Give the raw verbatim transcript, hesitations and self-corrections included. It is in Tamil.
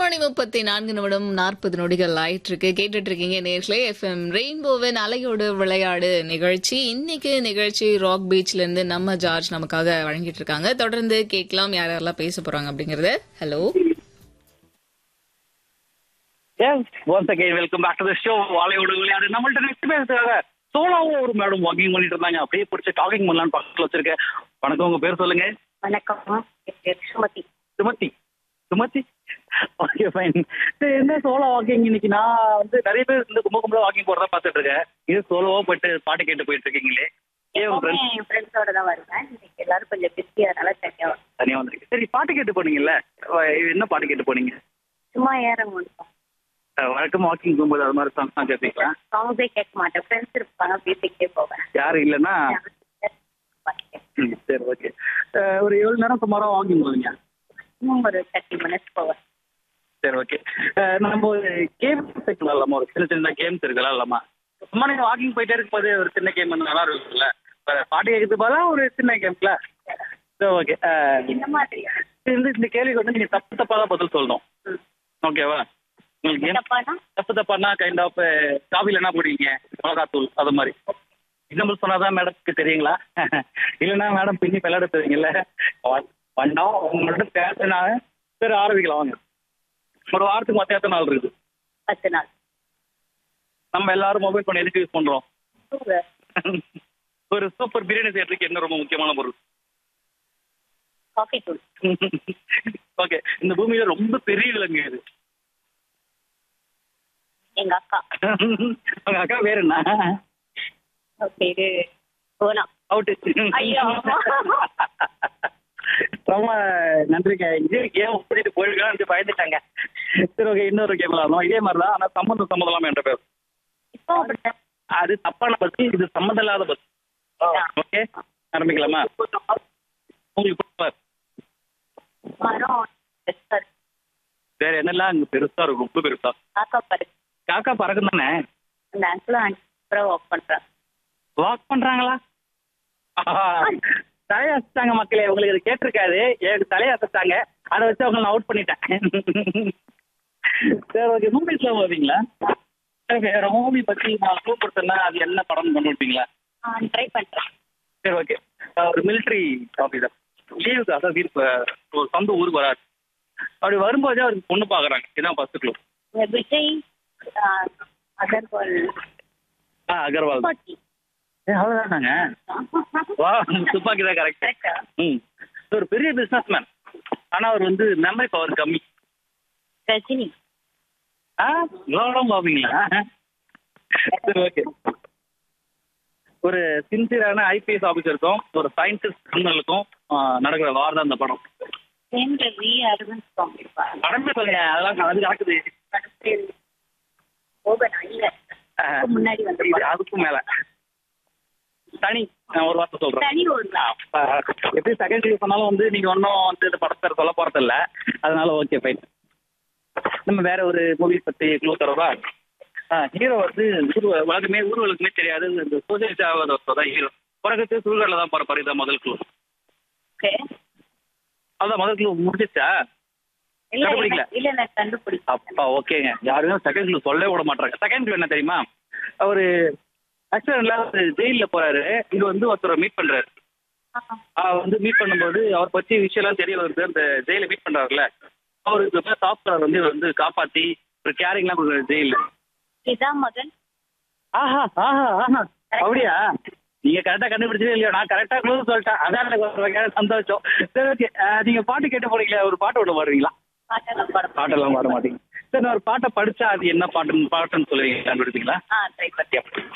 மணி முப்பத்தி நான்கு நிமிடம் நாற்பது நொடிகள் ஆயிட்டு இருக்கு. கேட்டுட்டு இருக்கீங்க நேர்களே எஃப்எம் ரெயின்போவின் அலையோடு விளையாடு நிகழ்ச்சி. இன்னைக்கு நிகழ்ச்சி ராக் பீச்ல இருந்து நம்ம ஜார்ஜ் நமக்காக வழங்கிட்டு இருக்காங்க. தொடர்ந்து கேட்கலாம் யார் யாரெல்லாம் பேச போறாங்க அப்படிங்கறது. Hello, welcome back to the show அலையோடு விளையாடு. நம்மள்ட்ட நெக்ஸ்ட் பேசுறாங்க சோலாவும் ஒரு மேடம் வாக்கிங் பண்ணிட்டு இருந்தாங்க. அப்படியே பிடிச்சி டாக்கிங் பண்ணலான்னு பக்கத்துல வச்சிருக்கேன். வணக்கம், உங்க பேர் சொல்லுங்க. வணக்கம், சுமதி. Sumathi Sumathi okay fine. என்ன சோலோ வாக்கிங்? இன்னைக்கு நான் வந்து நிறைய பேர் வந்து கும்ப கும்பலா வாக்கிங் போறதா பாத்துட்டு இருக்கேன். இது சோலோவா போயிட்டு பாட்டு கேட்டு போயிட்டு இருக்கீங்களே. ஏன் உங்க friends என் ஃப்ரெண்ட்ஸோட தான் வருவேன். இன்னைக்கு எல்லாரும் கொஞ்சம் பிஸியா அதனால தனியா வரும். தனியா வந்திருக்கு. சரி, பாட்டு கேட்டு போனீங்கல்ல, என்ன பாட்டு கேட்டு போனீங்க? சும்மா ஏறம் முடிப்போம். வழக்கமா வாக்கிங் போகும்போது அது மாதிரி சாங்ஸ் தான் கேட்பீங்களா? சாங்ஸே கேட்க மாட்டேன். ஃப்ரெண்ட்ஸ் இருப்பாங்க, பேசிக்கிட்டே போவேன். யாரும் இல்லைன்னா ம், சரி ஓகே. ஒரு ஏழு நேரம் சுமாரா வாக்கிங் போவீங்க? இன்னும் ஒரு தேர்ட்டி மினிட்ஸ் போவேன். சரி ஓகே. நம்ம ஒரு கேம்ஸ் இல்லாமா, ஒரு சின்ன சின்ன கேம்ஸ் இருக்கலாம் இல்லாமா? சும்மா நீங்க வாக்கிங் போயிட்டே இருக்கும்போது ஒரு சின்ன கேம் வந்து நல்லா இருக்கும்ல. பாட்டு கேட்கறது போல ஒரு சின்ன கேம்ஸ்ல. சரி ஓகே. இந்த மாதிரி இந்த இந்த கேள்விக்கு வந்து நீங்க தப்பு தப்பா தான் பதில் சொல்லணும். ஓகேவா? உங்களுக்கு ஏன் தப்பானா தப்பு தப்பானா கைண்ட் ஆஃப் காஃபில என்ன போடுவீங்க? மிளகாத்தூள் அது மாதிரி எக்ஸாம்பிள் சொன்னாதான் மேடத்துக்கு தெரியுங்களா? இல்லைன்னா மேடம் பின்னி விளையாட தெரியுங்கல்ல. வண்டா உங்கள்கிட்ட பேசினா சரி ஆரம்பிக்கலாம் வாங்க. ஒரு வாரத்துக்கு மொத்தம் எத்தனை நாள் இருக்குது? பத்து நாள். நம்ம எல்லாரும் மொபைல் ஃபோன் எதுக்கு யூஸ் பண்றோம்? சூப்பர். ஒரு சூப்பர் பிரியாணி செய்யறதுக்கு என்ன ரொம்ப முக்கியமான பொருள்? காஃபி தூள். ஓகே. இந்த பூமியில ரொம்ப பெரிய விலங்கு எது? எங்க அக்கா. உங்க அக்கா பேர் என்ன? பேரு சோனா. அவுட்டு. ஐயோ. ரொம்ப நன்றிங்க. இதே கேம் கூட்டிட்டு போயிருக்கான்னு பயந்துட்டாங்க. சரி ஓகே, இன்னொரு கேம் விளாடணும் இதே மாதிரி தான். ஆனா சம்மந்தம் சம்மதம் இல்லாம என்ற பேர். இப்போ அப்படித்தான். அது தப்பான பத்தி, இது சம்மந்தம் இல்லாத பத்தி. ஓகே, ஆரம்பிக்கலாமா? உங்களுக்கு பிடிச்ச மரம் பெருசா இருக்கு. வேற என்னெல்லாம் அங்க பெருசா இருக்கும்? ரொம்ப பெருசா காக்கா பாரு. காக்கா பறக்கும் தானே? அந்த அங்கிள் அப்புறம் ஒர்க் பண்றாங்க. வாக் பண்றாங்களா? தலையை அசைச்சாங்க மக்களே. உங்களுக்கு இது கேட்டிருக்காது. எனக்கு தலையை அசைச்சாங்க. அதை வச்சு அவங்க நான் அவுட் பண்ணிட்டேன். சரி ஓகே. மூவிஸ்ல போவீங்களா? வேற மூவி பத்தி நான் கூப்பிடுத்தேன்னா அது என்ன படம் கொண்டு விட்டீங்களா? ட்ரை பண்றேன். சரி ஓகே. ஒரு மிலிட்ரி ஆஃபீஸர் லீவுக்கு, அதாவது வீட்டு ஒரு சொந்த ஊருக்கு வராது. அப்படி வரும்போதே அவருக்கு பொண்ணு பாக்குறாங்க. இதான் ஃபர்ஸ்ட் க்ளூ. இந்த விஜய் அகர்வால். ஆ, அகர்வால். துப்பாக்கி. ஏ அவ்வளோதானாங்க? வா, துப்பாக்கி தான் கரெக்ட். ம். ஒரு பெரிய பிசினஸ் மேன். ஆனா அவர் வந்து மெமரி பவர் கம்மி. ரஜினி. ஆ, இவ்வளோ பாப்பீங்களா? சரி ஓகே. ஒரு சின்சியரான ஐபிஎஸ் ஆஃபீஸருக்கும் ஒரு சயின்டிஸ்ட் கிரிமினலுக்கும் நடக்கிற வார் தான் இந்த படம். ரவி அரவிந்த் சுவாமி. படமே சொல்லுங்க, அதெல்லாம் அது நடக்குது. முன்னாடி வந்து இது அதுக்கும் மேல தனி. நான் ஒரு வார்த்தை சொல்றேன். தனி ஒரு எப்படி செகண்ட் ரிவ்யூ பண்ணாலும் வந்து நீங்க ஒன்றும் வந்து இந்த படத்தை சொல்ல போறது இல்லை. அதனால ஓகே ஃபைன். நம்ம வேற ஒரு மூவி பத்தி க்ளூ தரவா? ஹீரோ வந்து ஊர் உலகமே ஊர்களுக்குமே தெரியாது. இந்த சோசியலிஸ்ட் ஆகாத தான் ஹீரோ. உலகத்து சூழ்நிலை தான் போற இதான் முதல் க்ளூ. அதான் முதல் க்ளூ முடிஞ்சிச்சா? கண்டுபிடிக்கல? இல்ல இல்ல கண்டுபிடிக்க. அப்பா ஓகேங்க. யாருமே செகண்ட் க்ளூ சொல்லவே விட மாட்டாங்க. செகண்ட் க்ளூ என்ன தெரியுமா? அவரு ஆக்சிடென்ட்ல ஜெயிலில் போறாரு. இது வந்து ஒருத்தரை மீட் பண்றாரு. வந்து மீட் பண்ணும்போது அவர் பத்தி விஷயம்லாம் தெரிய வருது. அந்த ஜெயில மீட் பண்றாருல, அவருக்கு சாப்பிட்றாரு வந்து வந்து காப்பாத்தி ஒரு கேரிங்லாம் கொடுக்குறாரு ஜெயில. இதான் மகன். ஆஹா ஆஹா ஆஹா அப்படியா? நீங்க கரெக்டா கண்டுபிடிச்சதே இல்லையா? நான் கரெக்டா க்ளூஸ் சொல்லிட்டேன். அதான் எனக்கு ஒரு வகையான சந்தோஷம். சரி ஓகே. நீங்க பாட்டு கேட்டு போறீங்களா? ஒரு பாட்டு ஒன்று பாடுறீங்களா? பாட்டெல்லாம் பாட மாட்டீங்க. சரி, நான் ஒரு பாட்டை படிச்சா அது என்ன பாட்டுன்னு பாட்டுன்னு சொல்லுவீங்க, கண்டுபிடிப்பீங்களா? ஆ ட்ரை பண்ணி.